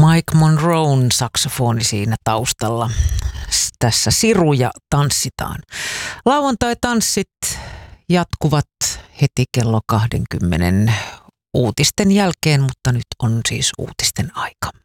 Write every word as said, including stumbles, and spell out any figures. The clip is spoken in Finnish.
Mike Monroen saksofoni siinä taustalla. Tässä Siruja tanssitaan. Lauantai-tanssit jatkuvat heti kello kaksikymmentä uutisten jälkeen, mutta nyt on siis uutisten aika.